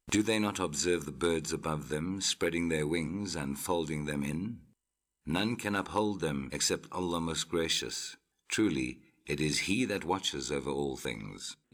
Do they not observe the birds above them, spreading their wings and folding them in? None can uphold them except Allah most gracious. Truly, it is He that watches over all things.